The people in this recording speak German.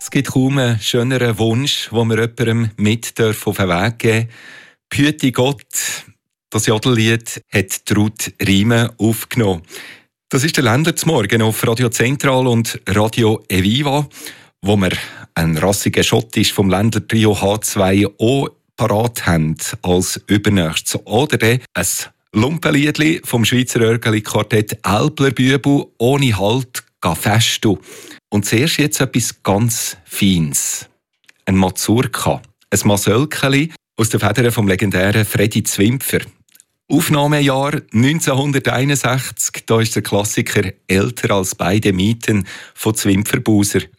Es gibt kaum einen schöneren Wunsch, den wir jemandem mit auf den Weg geben dürfen. Behüte Gott, das Jodellied hat Ruth Riemen aufgenommen. Das ist der Ländlersmorgen auf Radio Zentral und Radio Eviva, wo wir einen rassigen Schottisch vom Ländler-Trio H2O parat haben als Übernächstes. Oder ein Lumpenliedli vom Schweizer Örgeli-Quartett Älpler Bübel ohne Halt ga festu. Und zuerst jetzt etwas ganz Feines. Ein Mazurka, ein Masölkeli aus den Federn vom legendären Freddy Zwimpfer. Aufnahmejahr 1961, da ist der Klassiker «Älter als beide Mieten» von Zwimpferbuser